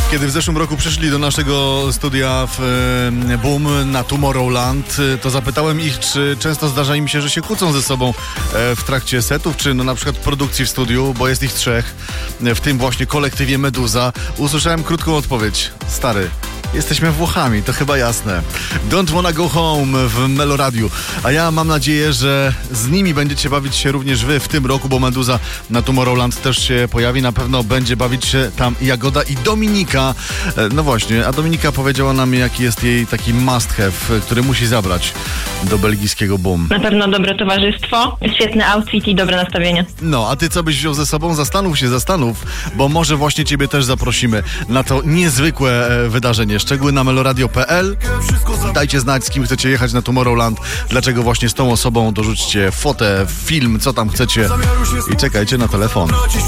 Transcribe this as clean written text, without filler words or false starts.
Kiedy w zeszłym roku przyszli do naszego studia w Boom na Tomorrowland, to zapytałem ich, czy często zdarza im się, że się kłócą ze sobą w trakcie setów, czy na przykład produkcji w studiu, bo jest ich 3, w tym właśnie kolektywie Meduza. Usłyszałem krótką odpowiedź. Stary, jesteśmy Włochami, to chyba jasne. Don't Wanna Go Home w Meloradiu. A ja mam nadzieję, że z nimi będziecie bawić się również wy w tym roku, bo Meduza na Tomorrowland też się pojawi. Na pewno będzie bawić się tam Jagoda i Dominika. No właśnie, a Dominika powiedziała nam, jaki jest jej taki must have, który musi zabrać do belgijskiego Boom. Na pewno dobre towarzystwo, świetny outfit i dobre nastawienie. No, a ty co byś wziął ze sobą? Zastanów, bo może właśnie ciebie też zaprosimy na to niezwykłe wydarzenie. Szczegóły na meloradio.pl. Dajcie znać, z kim chcecie jechać na Tomorrowland, dlaczego właśnie z tą osobą, dorzućcie fotę, film, co tam chcecie i czekajcie na telefon.